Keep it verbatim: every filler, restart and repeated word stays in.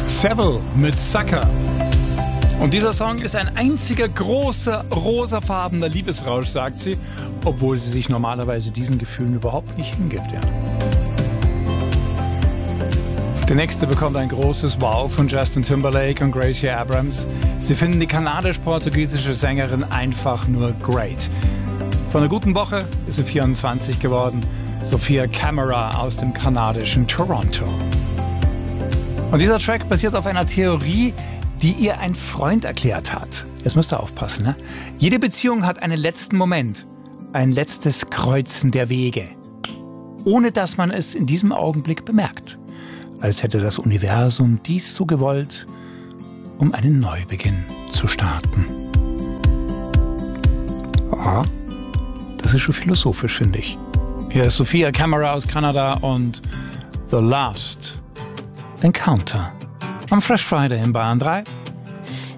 Seville mit Sucker. Und dieser Song ist ein einziger großer, rosafarbener Liebesrausch, sagt sie, obwohl sie sich normalerweise diesen Gefühlen überhaupt nicht hingibt. Ja. Der nächste bekommt ein großes Wow von Justin Timberlake und Gracie Abrams. Sie finden die kanadisch-portugiesische Sängerin einfach nur great. Vor einer guten Woche ist sie vierundzwanzig geworden. Sophia Camera aus dem kanadischen Toronto. Und dieser Track basiert auf einer Theorie, die ihr ein Freund erklärt hat. Jetzt müsst ihr aufpassen, ne? Jede Beziehung hat einen letzten Moment, ein letztes Kreuzen der Wege, ohne dass man es in diesem Augenblick bemerkt. Als hätte das Universum dies so gewollt, um einen Neubeginn zu starten. Oh, das ist schon philosophisch, finde ich. Hier ist Sophia Camera aus Kanada und The Last Encounter am Fresh Friday in Bayern drei.